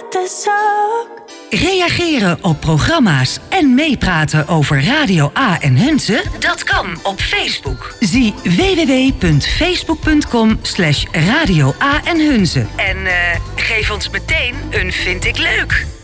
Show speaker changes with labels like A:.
A: is ook.
B: Reageren op programma's en meepraten over Radio A en Hunze? Dat kan op Facebook. Zie www.facebook.com/Radio A en Hunze. En geef ons meteen een vind ik leuk.